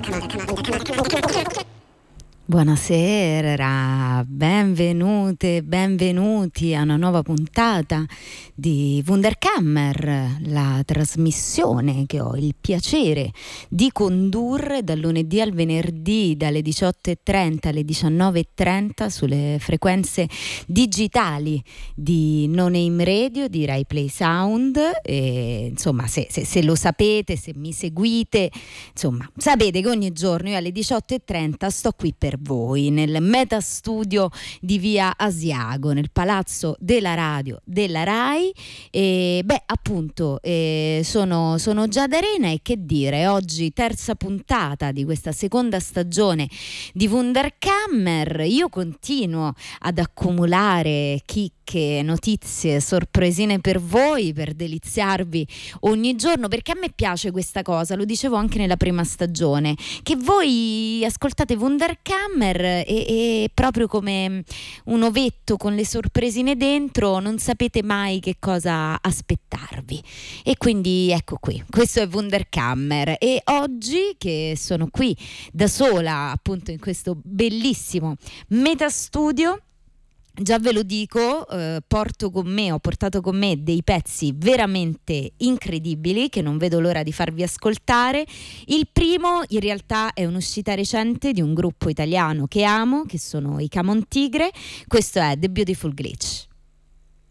Buonasera, benvenute, benvenuti a una nuova puntata di Wunderkammer, la trasmissione che ho il piacere di condurre dal lunedì al venerdì dalle 18:30 alle 19:30 sulle frequenze digitali di No Name Radio, di Rai Play Sound. E, insomma, se lo sapete, se mi seguite, insomma, sapete che ogni giorno io alle 18:30 sto qui per voi nel Meta Studio di via Asiago, nel palazzo della radio della Rai. E appunto sono Giada Arena, e che dire, oggi terza puntata di questa seconda stagione di Wunderkammer. Io continuo ad accumulare chicche, notizie, sorpresine per voi, per deliziarvi ogni giorno, perché a me piace questa cosa, lo dicevo anche nella prima stagione, che voi ascoltate Wunderkammer e proprio come un ovetto con le sorpresine dentro non sapete mai che cosa aspettarvi. E quindi ecco qui, questo è Wunderkammer, e oggi che sono qui da sola appunto in questo bellissimo metastudio, già ve lo dico, ho portato con me dei pezzi veramente incredibili che non vedo l'ora di farvi ascoltare. Il primo in realtà è un'uscita recente di un gruppo italiano che amo, che sono i Camon Tigre. Questo è The Beautiful Glitch.